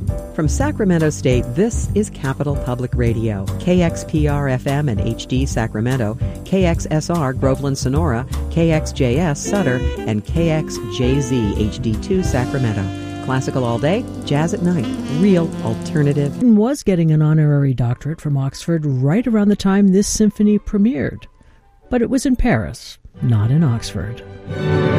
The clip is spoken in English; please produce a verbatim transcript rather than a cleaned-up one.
From Sacramento State, this is Capital Public Radio, K X P R F M and H D Sacramento, K X S R Groveland Sonora, K X J S Sutter, and K X J Z H D two Sacramento. Classical all day, jazz at night, real alternative. Was getting an honorary doctorate from Oxford right around the time this symphony premiered. But it was in Paris, not in Oxford.